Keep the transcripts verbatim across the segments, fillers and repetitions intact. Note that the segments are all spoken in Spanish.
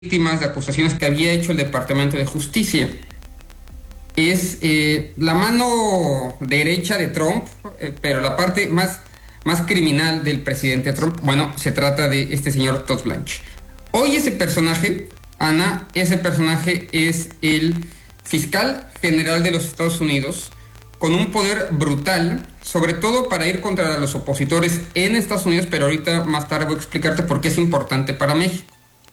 víctimas de acusaciones que había hecho el Departamento de Justicia. Es eh, la mano derecha de Trump, eh, pero la parte más, más criminal del presidente Trump. Bueno, se trata de este señor Todd Blanche. Hoy ese personaje, Ana, ese personaje es el fiscal general de los Estados Unidos, con un poder brutal, sobre todo para ir contra los opositores en Estados Unidos, pero ahorita más tarde voy a explicarte por qué es importante para México.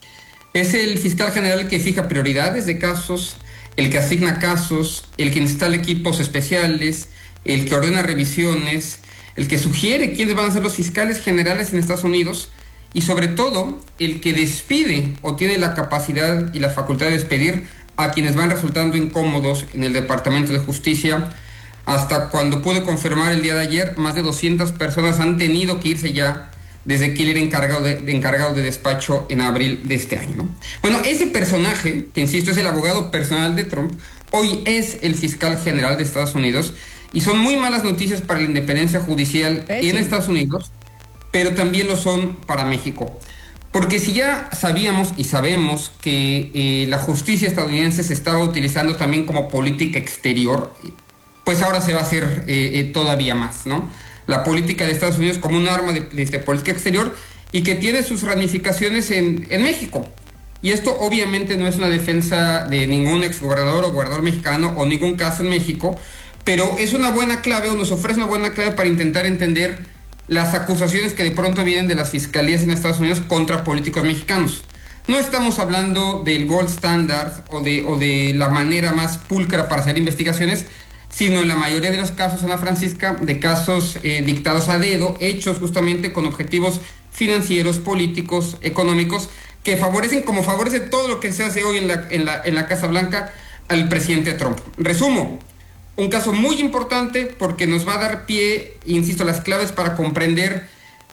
Es el fiscal general que fija prioridades de casos, el que asigna casos, el que instala equipos especiales, el que ordena revisiones, el que sugiere quiénes van a ser los fiscales generales en Estados Unidos y sobre todo el que despide o tiene la capacidad y la facultad de despedir a quienes van resultando incómodos en el Departamento de Justicia. Hasta cuando pude confirmar el día de ayer, más de doscientas personas han tenido que irse ya desde que él era encargado de, de encargado de despacho en abril de este año, ¿no? Bueno, ese personaje, que insisto es el abogado personal de Trump, hoy es el fiscal general de Estados Unidos y son muy malas noticias para la independencia judicial en Estados Unidos, pero también lo son para México. Porque si ya sabíamos y sabemos que eh, la justicia estadounidense se estaba utilizando también como política exterior, pues ahora se va a hacer eh, eh, todavía más, ¿no? La política de Estados Unidos como un arma de, de, de política exterior y que tiene sus ramificaciones en, en México. Y esto obviamente no es una defensa de ningún exgobernador o gobernador mexicano o ningún caso en México, pero es una buena clave o nos ofrece una buena clave para intentar entender las acusaciones que de pronto vienen de las fiscalías en Estados Unidos contra políticos mexicanos. No estamos hablando del gold standard o de, o de la manera más pulcra para hacer investigaciones, sino en la mayoría de los casos, Ana Francisca, de casos eh, dictados a dedo, hechos justamente con objetivos financieros, políticos, económicos, que favorecen, como favorece todo lo que se hace hoy en la, en la, en la Casa Blanca al presidente Trump. Resumo, un caso muy importante porque nos va a dar pie, insisto, las claves para comprender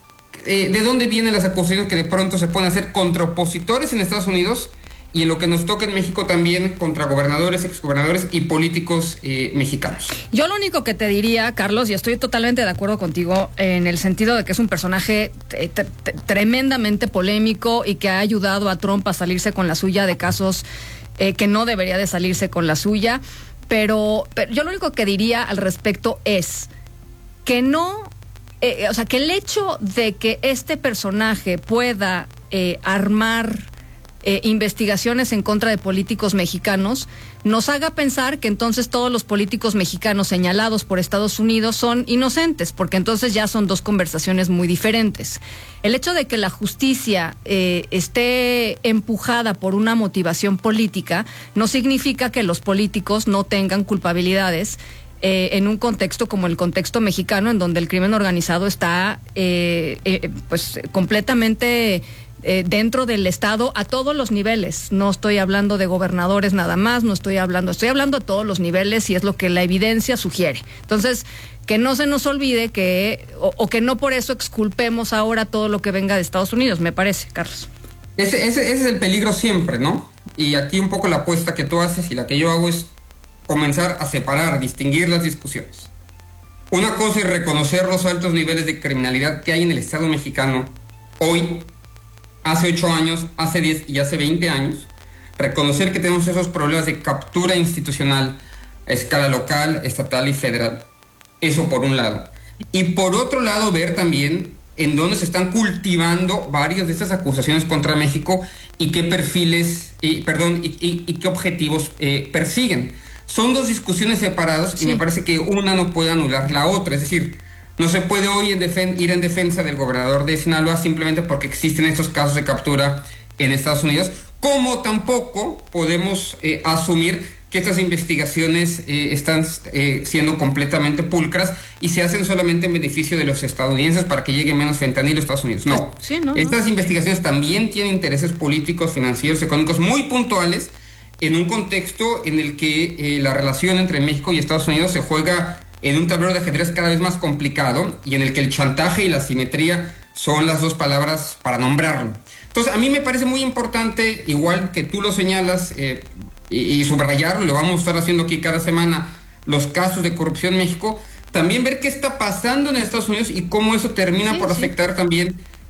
eh, de dónde vienen las acusaciones que de pronto se pueden hacer contra opositores en Estados Unidos y en lo que nos toca en México también contra gobernadores, exgobernadores y políticos eh, mexicanos. Yo lo único que te diría, Carlos, y estoy totalmente de acuerdo contigo en el sentido de que es un personaje t- t- tremendamente polémico y que ha ayudado a Trump a salirse con la suya de casos eh, que no debería de salirse con la suya, pero, pero yo lo único que diría al respecto es que no, eh, o sea, que el hecho de que este personaje pueda eh, armar Eh, investigaciones en contra de políticos mexicanos, nos haga pensar que entonces todos los políticos mexicanos señalados por Estados Unidos son inocentes, porque entonces ya son dos conversaciones muy diferentes. El hecho de que la justicia eh, esté empujada por una motivación política no significa que los políticos no tengan culpabilidades Eh, en un contexto como el contexto mexicano, en donde el crimen organizado está eh, eh, pues completamente eh, dentro del Estado a todos los niveles. No estoy hablando de gobernadores nada más, no estoy hablando, estoy hablando a todos los niveles y es lo que la evidencia sugiere. Entonces, que no se nos olvide que, o, o que no por eso exculpemos ahora todo lo que venga de Estados Unidos, me parece, Carlos. Ese, ese, ese es el peligro siempre, ¿no? Y aquí un poco la apuesta que tú haces y la que yo hago es comenzar a separar, a distinguir las discusiones. Una cosa es reconocer los altos niveles de criminalidad que hay en el Estado mexicano hoy, hace ocho años, hace diez y hace veinte años, reconocer que tenemos esos problemas de captura institucional a escala local, estatal y federal. Eso por un lado. Y por otro lado, ver también en dónde se están cultivando varias de estas acusaciones contra México y qué perfiles, eh, perdón, y, y, y qué objetivos eh, persiguen. Son dos discusiones separadas y sí. Me parece que una no puede anular la otra. Es decir, no se puede hoy en defen- ir en defensa del gobernador de Sinaloa simplemente porque existen estos casos de captura en Estados Unidos, como tampoco podemos eh, asumir que estas investigaciones eh, están eh, siendo completamente pulcras y se hacen solamente en beneficio de los estadounidenses para que llegue menos fentanilo a Estados Unidos. No, sí, no estas no. investigaciones también tienen intereses políticos, financieros, económicos muy puntuales en un contexto en el que eh, la relación entre México y Estados Unidos se juega en un tablero de ajedrez cada vez más complicado y en el que el chantaje y la simetría son las dos palabras para nombrarlo. Entonces, a mí me parece muy importante, igual que tú lo señalas, eh, y, y subrayarlo, lo vamos a estar haciendo aquí cada semana, los casos de corrupción en México, también ver qué está pasando en Estados Unidos y cómo eso termina sí, por sí. afectar también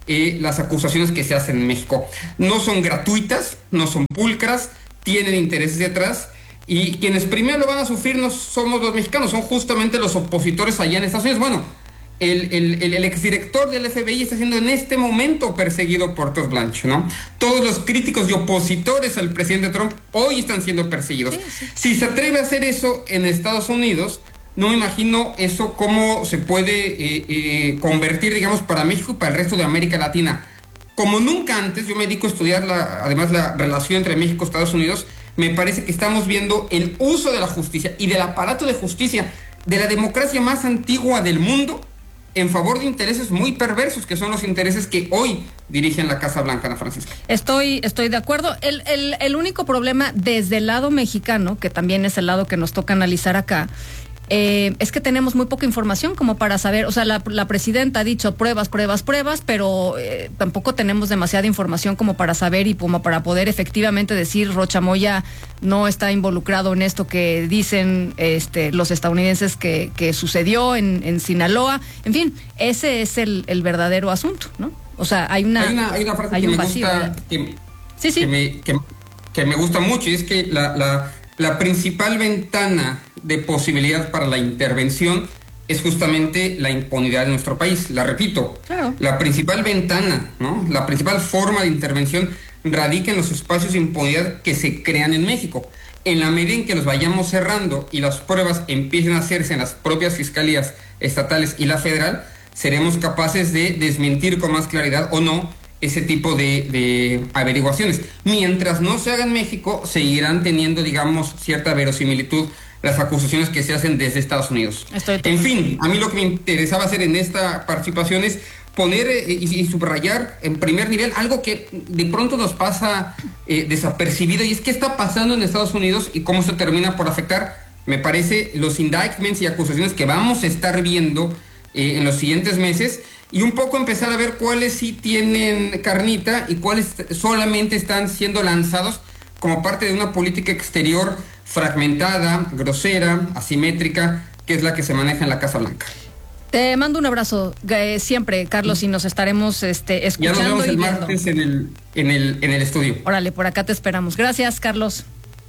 eh, las acusaciones que se hacen en México. No son gratuitas, no son pulcras, tienen intereses detrás, y quienes primero lo van a sufrir no somos los mexicanos, son justamente los opositores allá en Estados Unidos. Bueno, el, el, el, el exdirector del F B I está siendo en este momento perseguido por Todd Blanche, ¿no? Todos los críticos y opositores al presidente Trump hoy están siendo perseguidos. Sí, sí. Si se atreve a hacer eso en Estados Unidos, no me imagino eso cómo se puede eh, eh, convertir, digamos, para México y para el resto de América Latina. Como nunca antes, yo me dedico a estudiar la, además la relación entre México y Estados Unidos. Me parece que estamos viendo el uso de la justicia y del aparato de justicia de la democracia más antigua del mundo en favor de intereses muy perversos, que son los intereses que hoy dirigen la Casa Blanca, Ana Francisca. Estoy, estoy de acuerdo. El, el, el único problema desde el lado mexicano, que también es el lado que nos toca analizar acá, Eh, es que tenemos muy poca información como para saber, o sea, la, la presidenta ha dicho pruebas, pruebas, pruebas, pero eh, tampoco tenemos demasiada información como para saber y como para poder efectivamente decir Rocha Moya no está involucrado en esto que dicen este, los estadounidenses que, que sucedió en, en Sinaloa. En fin, ese es el, el verdadero asunto, ¿no? O sea, hay una, hay una, hay una frase hay que, me vacío, gusta, que, sí, sí. Que, me, que, que me gusta mucho, y es que la, la, la principal ventana de posibilidad para la intervención es justamente la impunidad de nuestro país. La repito, claro. La principal ventana, ¿no? La principal forma de intervención radica en los espacios de impunidad que se crean en México. En la medida en que los vayamos cerrando y las pruebas empiecen a hacerse en las propias fiscalías estatales y la federal, seremos capaces de desmentir con más claridad o no ese tipo de, de averiguaciones. Mientras no se haga en México, seguirán teniendo, digamos, cierta verosimilitud las acusaciones que se hacen desde Estados Unidos. Estoy en fin, a mí lo que me interesaba hacer en esta participación es poner eh, y, y subrayar en primer nivel algo que de pronto nos pasa eh, desapercibido, y es qué está pasando en Estados Unidos y cómo se termina por afectar, me parece, los indictments y acusaciones que vamos a estar viendo eh, en los siguientes meses, y un poco empezar a ver cuáles sí tienen carnita y cuáles solamente están siendo lanzados como parte de una política exterior fragmentada, grosera, asimétrica, que es la que se maneja en la Casa Blanca. Te mando un abrazo eh, siempre, Carlos, y nos estaremos este, escuchando. Ya nos vemos y el viendo. martes en el, en, el, en el estudio. Órale, por acá te esperamos. Gracias, Carlos.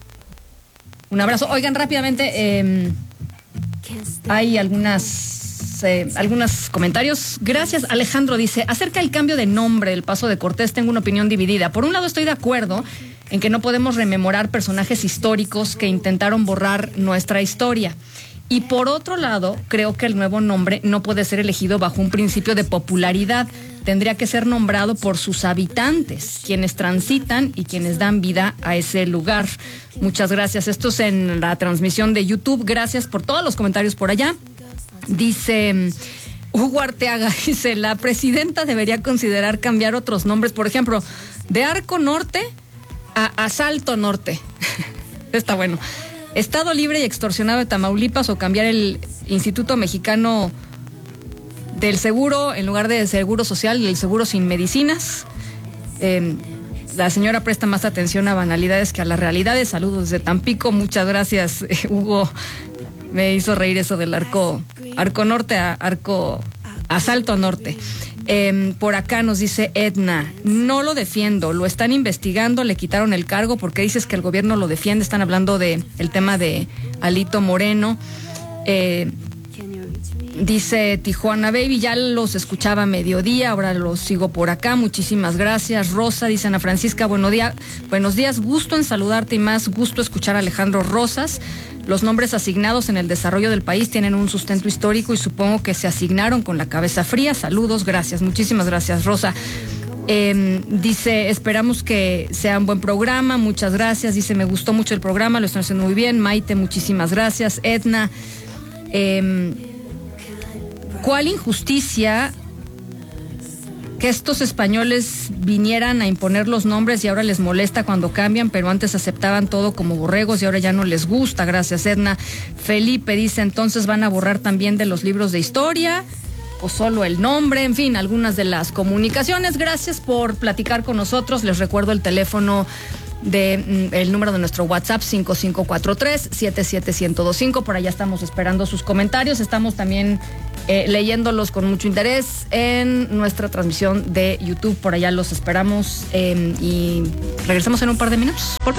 Un abrazo. Oigan, rápidamente, eh, hay algunas... Eh, algunos comentarios. Gracias, Alejandro dice, acerca del cambio de nombre del Paso de Cortés, tengo una opinión dividida. Por un lado, estoy de acuerdo en que no podemos rememorar personajes históricos que intentaron borrar nuestra historia. Y por otro lado, creo que el nuevo nombre no puede ser elegido bajo un principio de popularidad. Tendría que ser nombrado por sus habitantes, quienes transitan y quienes dan vida a ese lugar. Muchas gracias. Esto es en la transmisión de YouTube. Gracias por todos los comentarios por allá. Dice Hugo Arteaga, dice, la presidenta debería considerar cambiar otros nombres, por ejemplo, de Arco Norte a Asalto Norte. Está bueno. Estado Libre y Extorsionado de Tamaulipas, o cambiar el Instituto Mexicano del Seguro, en lugar de Seguro Social, y el Seguro Sin Medicinas. Eh, la señora presta más atención a banalidades que a las realidades. Saludos desde Tampico. Muchas gracias, eh, Hugo. Me hizo reír eso del arco, arco norte a arco, asalto norte. Eh, por acá nos dice Edna, no lo defiendo, lo están investigando, le quitaron el cargo porque dices que el gobierno lo defiende. Están hablando de el tema de Alito Moreno. Eh, dice Tijuana Baby, ya los escuchaba a mediodía, ahora los sigo por acá. Muchísimas gracias. Rosa dice, Ana Francisca, buenos días, buenos días, gusto en saludarte y más gusto escuchar a Alejandro Rosas. Los nombres asignados en el desarrollo del país tienen un sustento histórico y supongo que se asignaron con la cabeza fría. Saludos, gracias, muchísimas gracias, Rosa. Eh, dice, esperamos que sea un buen programa, muchas gracias. Dice, me gustó mucho el programa, lo están haciendo muy bien. Maite, muchísimas gracias. Edna, eh, ¿cuál injusticia que estos españoles vinieran a imponer los nombres y ahora les molesta cuando cambian, pero antes aceptaban todo como borregos y ahora ya no les gusta? Gracias, Edna. Felipe dice, entonces van a borrar también de los libros de historia o solo el nombre, en fin, algunas de las comunicaciones. Gracias por platicar con nosotros. Les recuerdo el teléfono de mm, el número de nuestro WhatsApp cinco cinco cuatro tres, siete siete uno cero dos cinco. Por allá estamos esperando sus comentarios. Estamos también eh, leyéndolos con mucho interés en nuestra transmisión de YouTube. Por allá los esperamos eh, y regresamos en un par de minutos. Volvemos.